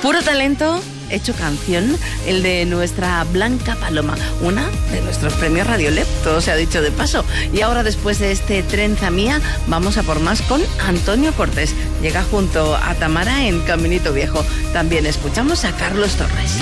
Puro talento hecho canción, el de nuestra Blanca Paloma, una de nuestros premios Radiolab, todo se ha dicho de paso. Y ahora, después de este Trenza Mía, vamos a por más con Antonio Cortés. Llega junto a Tamara en Caminito Viejo. También escuchamos a Carlos Torres.